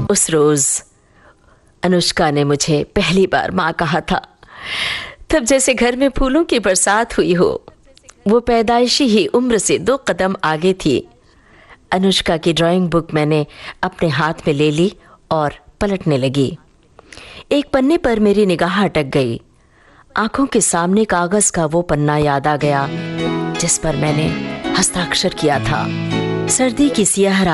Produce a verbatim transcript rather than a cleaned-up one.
उस रोज अनुष्का ने मुझे पहली बार माँ कहा था, तब जैसे घर में फूलों की बरसात हुई हो। वो पैदाइशी ही उम्र से दो कदम आगे थी। अनुष्का की ड्राइंग बुक मैंने अपने हाथ में ले ली और पलटने लगी। एक पन्ने पर मेरी निगाह अटक गई। आंखों के सामने कागज का वो पन्ना याद आ गया जिस पर मैंने हस्ताक्षर किया था। सर्दी की सियाह